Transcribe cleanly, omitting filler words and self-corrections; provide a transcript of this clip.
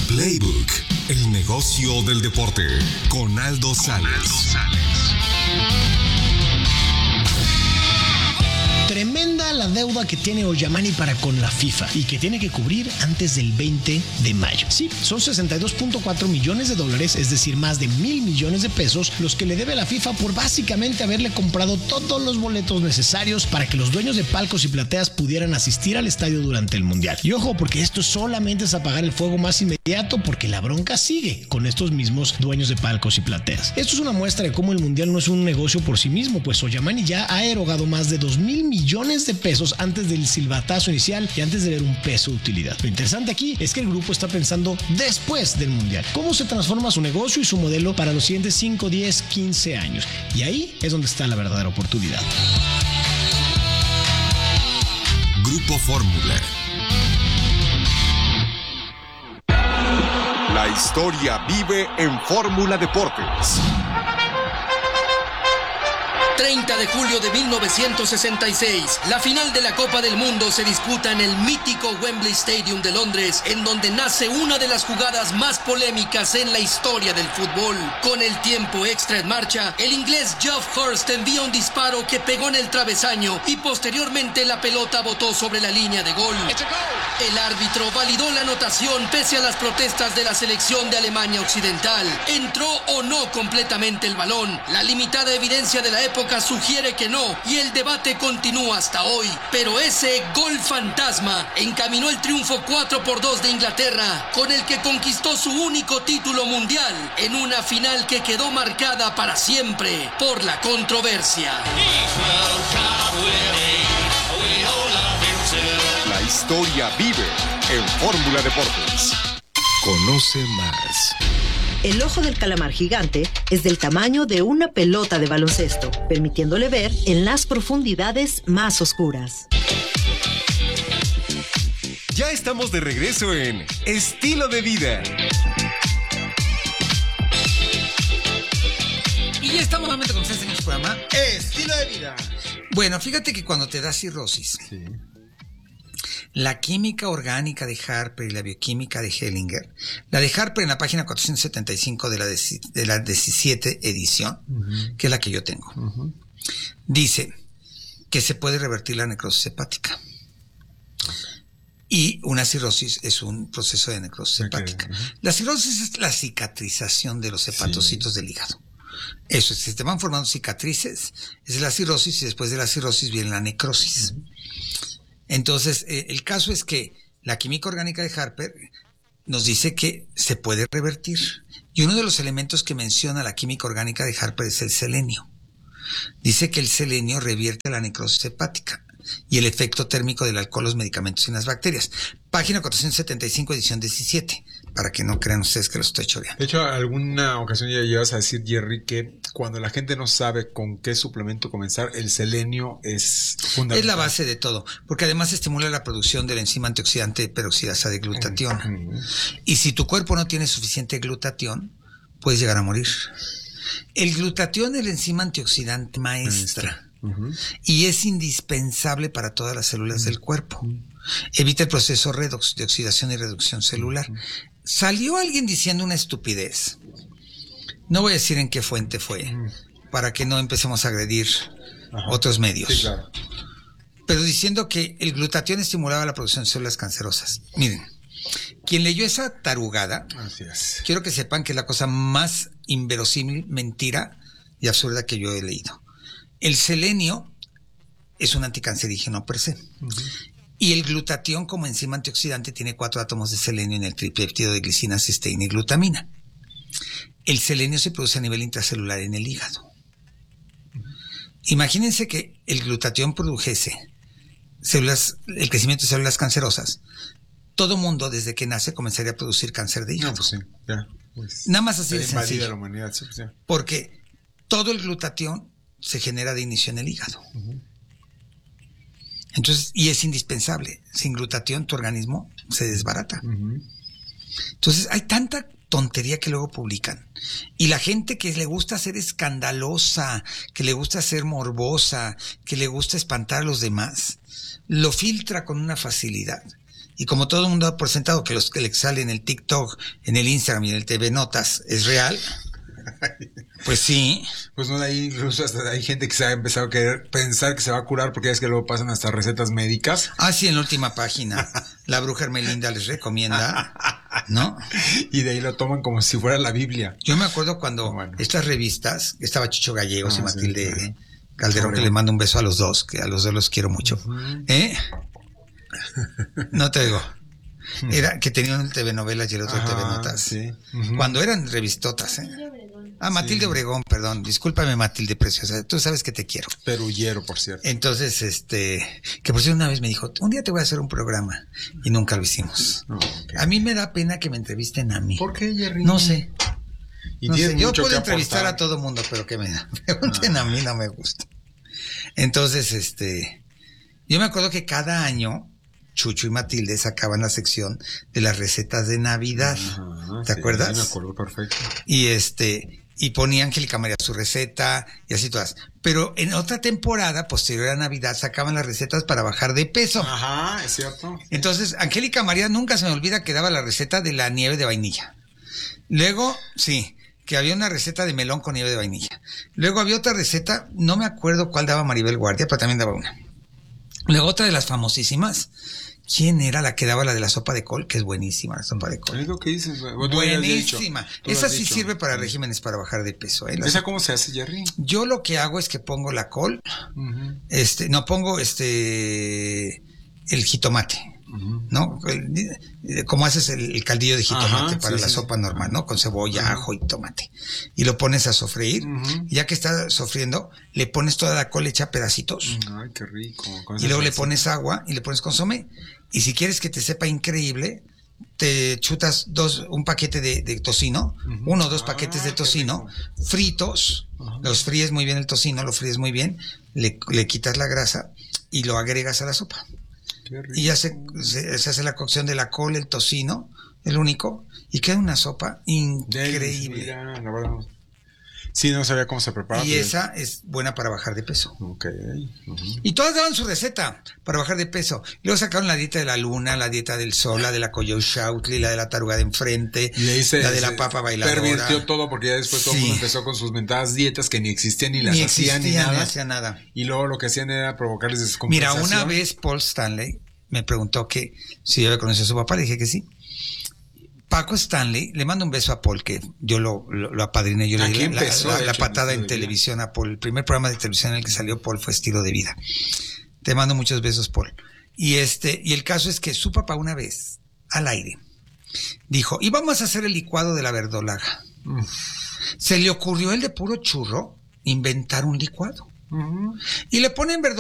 Playbook, el negocio del deporte, con Aldo Sales. Tremenda la deuda que tiene Oyamani para con la FIFA y que tiene que cubrir antes del 20 de mayo. Sí, son $62.4 millones, es decir, más de 1,000 millones de pesos, los que le debe a la FIFA por básicamente haberle comprado todos los boletos necesarios para que los dueños de palcos y plateas pudieran asistir al estadio durante el Mundial. Y ojo, porque esto solamente es apagar el fuego más inmediato, porque la bronca sigue con estos mismos dueños de palcos y plateas. Esto es una muestra de cómo el Mundial no es un negocio por sí mismo, pues Oyamani ya ha erogado más de 2,000 millones de pesos antes del silbatazo inicial y antes de ver un peso de utilidad. Lo interesante aquí es que el grupo está pensando después del Mundial. ¿Cómo se transforma su negocio y su modelo para los siguientes 5, 10, 15 años? Y ahí es donde está la verdadera oportunidad. Grupo Fórmula. La historia vive en Fórmula Deportes. 30 de julio de 1966, la final de la Copa del Mundo se disputa en el mítico Wembley Stadium de Londres, en donde nace una de las jugadas más polémicas en la historia del fútbol. Con el tiempo extra en marcha, el inglés Geoff Hurst envía un disparo que pegó en el travesaño y posteriormente la pelota botó sobre la línea de gol. El árbitro validó la anotación pese a las protestas de la selección de Alemania Occidental. ¿Entró o no completamente el balón? La limitada evidencia de la época sugiere que no, y el debate continúa hasta hoy. Pero ese gol fantasma encaminó el triunfo 4-2 de Inglaterra, con el que conquistó su único título mundial en una final que quedó marcada para siempre por la controversia. La historia vive en Fórmula Deportes. Conoce más. El ojo del calamar gigante es del tamaño de una pelota de baloncesto, permitiéndole ver en las profundidades más oscuras. Ya estamos de regreso en Estilo de Vida. Y ya estamos nuevamente con ustedes en este programa Estilo de Vida. Bueno, fíjate que cuando te da cirrosis, sí, la química orgánica de Harper y la bioquímica de Hellinger, la de Harper en la página 475 de la 17 edición, que es la que yo tengo, dice que se puede revertir la necrosis hepática. Y una cirrosis es un proceso de necrosis hepática. La cirrosis es la cicatrización de los hepatocitos del hígado. Eso es, se te van formando cicatrices, es la cirrosis, y después de la cirrosis viene la necrosis. Entonces, el caso es que la química orgánica de Harper nos dice que se puede revertir. Y uno de los elementos que menciona la química orgánica de Harper es el selenio. Dice que el selenio revierte la necrosis hepática y el efecto térmico del alcohol, los medicamentos y las bacterias. Página 475, edición 17, para que no crean ustedes que lo estoy choreando. De hecho, alguna ocasión ya llevas a decir, Jerry, que cuando la gente no sabe con qué suplemento comenzar, el selenio es fundamental. Es la base de todo, porque además estimula la producción del enzima antioxidante peroxidasa de glutatión. Y si tu cuerpo no tiene suficiente glutatión, puedes llegar a morir. El glutatión es el enzima antioxidante maestra. Y es indispensable para todas las células del cuerpo. Evita el proceso redox de oxidación y reducción celular. Salió alguien diciendo una estupidez. No voy a decir en qué fuente fue, para que no empecemos a agredir otros medios. Sí, claro. Pero diciendo que el glutatión estimulaba la producción de células cancerosas. Miren, quien leyó esa tarugada, quiero que sepan que es la cosa más inverosímil, mentira y absurda que yo he leído. El selenio es un anticancerígeno per se. Y el glutatión, como enzima antioxidante, tiene 4 átomos de selenio en el tripéptido de glicina, cisteína y glutamina. El selenio se produce a nivel intracelular en el hígado. Imagínense que el glutatión produjese el crecimiento de células cancerosas. Todo mundo, desde que nace, comenzaría a producir cáncer de hígado. No, pues sí, ya. Pues, nada más así de sencillo. La humanidad, sí, sí. Porque todo el glutatión se genera de inicio en el hígado. Entonces, y es indispensable. Sin glutatión tu organismo se desbarata. Entonces, hay tanta tontería que luego publican. Y la gente que le gusta ser escandalosa, que le gusta ser morbosa, que le gusta espantar a los demás, lo filtra con una facilidad. Y como todo el mundo ha por sentado que los que le salen en el TikTok, en el Instagram y en el TV Notas es real, pues sí. Pues no, de ahí incluso hasta hay gente que se ha empezado a querer pensar que se va a curar porque es que luego pasan hasta recetas médicas. Ah, sí, en la última página. La bruja Hermelinda les recomienda, ¿no? Y de ahí lo toman como si fuera la Biblia. Yo me acuerdo cuando estas revistas, estaba Chicho Gallegos y Matilde sí. Calderón, que le mando un beso a los dos, que a los dos los quiero mucho. No te digo. Era que tenían el TV Novelas y el otro TV Notas. Sí. Cuando eran revistotas, Matilde Obregón, perdón. Discúlpame, Matilde preciosa. Tú sabes que te quiero. Perullero, por cierto. Entonces, que por cierto una vez me dijo, un día te voy a hacer un programa. Y nunca lo hicimos. A mí me da pena que me entrevisten a mí. ¿Por qué, Jerry? No sé. Y No sé. Yo mucho puedo que entrevistar aportar. a todo mundo, pero que me pregunten a mí no me gusta. Entonces, yo me acuerdo que cada año Chucho y Matilde sacaban la sección de las recetas de Navidad. ¿Te acuerdas? Sí, me acuerdo perfecto. Y ponía Angélica María su receta y así todas. Pero en otra temporada, posterior a Navidad, sacaban las recetas para bajar de peso. Ajá, es cierto. Entonces, Angélica María nunca se me olvida que daba la receta de la nieve de vainilla. Luego, sí, que había una receta de melón con nieve de vainilla. Luego había otra receta, no me acuerdo cuál daba Maribel Guardia, pero también daba una. Luego otra de las famosísimas. ¿Quién era la que daba la de la sopa de col? Que es buenísima la sopa de col. Es lo que dices. Buenísima. Esa sí sirve para regímenes para bajar de peso. ¿Esa cómo se hace, Jerry? Yo lo que hago es que pongo la col, pongo el jitomate. ¿No? Como haces el caldillo de jitomate para la sopa normal, ¿no? Con cebolla, ajo y tomate. Y lo pones a sofreír. Y ya que está sofriendo, le pones toda la col hecha a pedacitos. Ay, qué rico. Y luego le pones agua y le pones consomé. Y si quieres que te sepa increíble, te chutas un paquete de tocino, 1 o 2 paquetes de tocino fritos. Los fríes muy bien el tocino, lo fríes muy bien, le quitas la grasa y lo agregas a la sopa. Y ya se hace la cocción de la col, el tocino, el único, y queda una sopa increíble. Mira, la verdad. Sí, no sabía cómo se prepara. Y esa es buena para bajar de peso. Ok. Y todas daban su receta para bajar de peso. Luego sacaron la dieta de la luna, la dieta del sol, la de la coyoxautli, la de la taruga de enfrente, y ahí la de la papa bailadora. Pervirtió todo porque ya después todo el mundo empezó con sus mentadas dietas que ni existían ni las hacían ni nada. Ni hacían nada. Y luego lo que hacían era provocarles descompensación. Mira, una vez Paul Stanley me preguntó que si yo había conocido a su papá, le dije que sí. Paco Stanley, le mando un beso a Paul, que yo lo apadriné, yo le di la patada en televisión a Paul. El primer programa de televisión en el que salió Paul fue Estilo de Vida. Te mando muchos besos, Paul. Y el caso es que su papá una vez, al aire, dijo, y vamos a hacer el licuado de la verdolaga. Se le ocurrió el de puro churro inventar un licuado. Y le ponen verdolaga